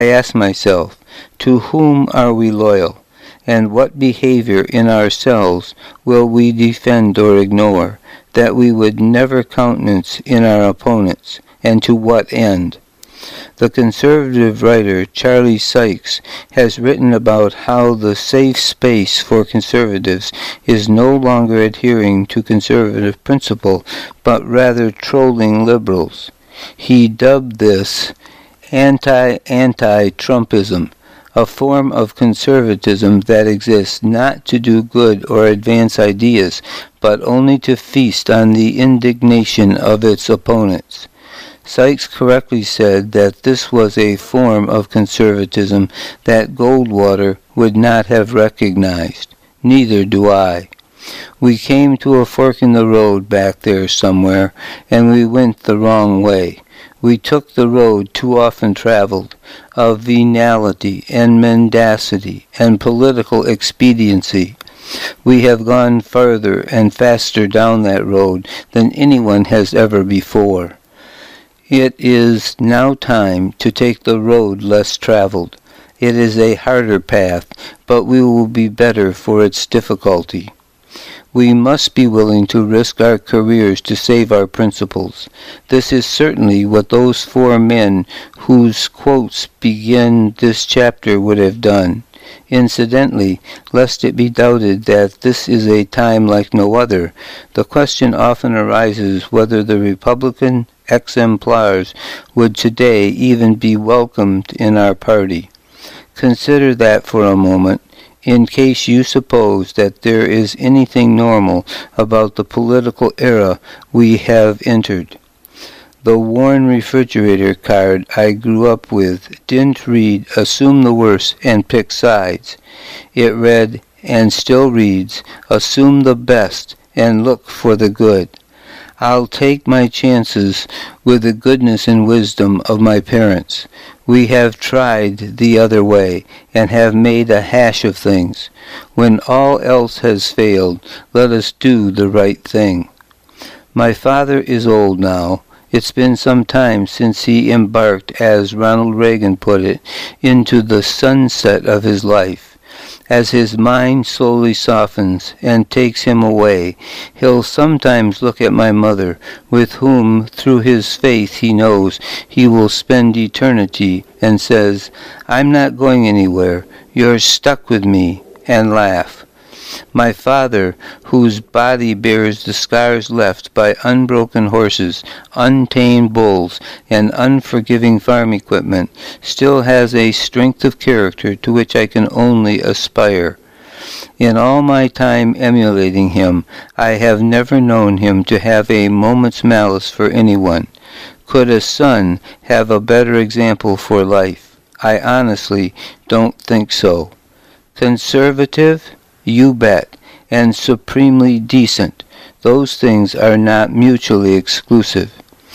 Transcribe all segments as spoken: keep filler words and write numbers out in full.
I ask myself, to whom are we loyal, and what behavior in ourselves will we defend or ignore, that we would never countenance in our opponents, and to what end? The conservative writer Charlie Sykes has written about how the safe space for conservatives is no longer adhering to conservative principle, but rather trolling liberals. He dubbed this anti-anti-Trumpism, a form of conservatism that exists not to do good or advance ideas, but only to feast on the indignation of its opponents. Sykes correctly said that this was a form of conservatism that Goldwater would not have recognized. Neither do I. We came to a fork in the road back there somewhere, and we went the wrong way. We took the road too often traveled, of venality and mendacity and political expediency. We have gone farther and faster down that road than anyone has ever before. It is now time to take the road less traveled. It is a harder path, but we will be better for its difficulty. We must be willing to risk our careers to save our principles. This is certainly what those four men whose quotes begin this chapter would have done. Incidentally, lest it be doubted that this is a time like no other, the question often arises whether the Republican exemplars would today even be welcomed in our party. Consider that for a moment, in case you suppose that there is anything normal about the political era we have entered. The worn refrigerator card I grew up with didn't read "Assume the worst and pick sides." It read, and still reads, "Assume the best and look for the good." I'll take my chances with the goodness and wisdom of my parents. We have tried the other way, and have made a hash of things. When all else has failed, let us do the right thing. My father is old now. It's been some time since he embarked, as Ronald Reagan put it, into the sunset of his life. As his mind slowly softens and takes him away, he'll sometimes look at my mother, with whom, through his faith he knows, he will spend eternity, and says, "I'm not going anywhere, you're stuck with me," and laugh. My father, whose body bears the scars left by unbroken horses, untamed bulls, and unforgiving farm equipment, still has a strength of character to which I can only aspire. In all my time emulating him, I have never known him to have a moment's malice for anyone. Could a son have a better example for life? I honestly don't think so. Conservative? You bet. And supremely decent. Those things are not mutually exclusive.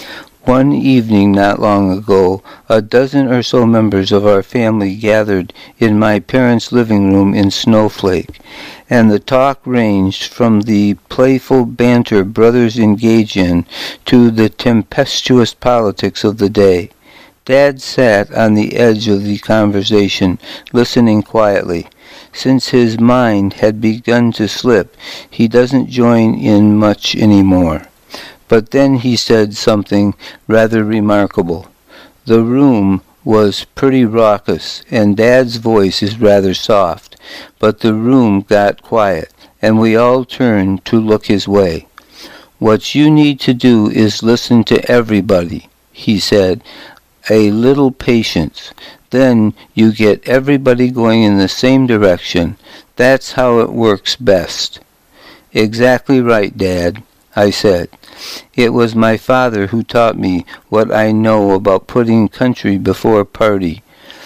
One evening not long ago, a dozen or so members of our family gathered in my parents' living room in Snowflake, and the talk ranged from the playful banter brothers engage in to the tempestuous politics of the day. Dad sat on the edge of the conversation, listening quietly. Since his mind had begun to slip, he doesn't join in much any more. But then he said something rather remarkable. The room was pretty raucous, and Dad's voice is rather soft, but the room got quiet, and we all turned to look his way. "What you need to do is listen to everybody," he said. "A little patience. Then you get everybody going in the same direction. That's how it works best." "Exactly right, Dad," I said. "It was my father who taught me what I know about putting country before party.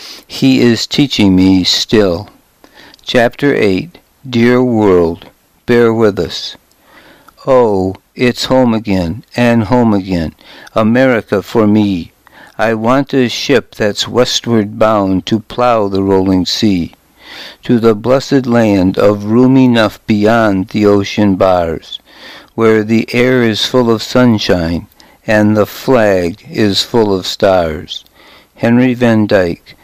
He is teaching me still." Chapter eight. Dear World, Bear with us. Oh, it's home again, and home again. America for me. I want a ship that's westward bound to plow the rolling sea, to the blessed land of room enough beyond the ocean bars, where the air is full of sunshine and the flag is full of stars. Henry Van Dyke,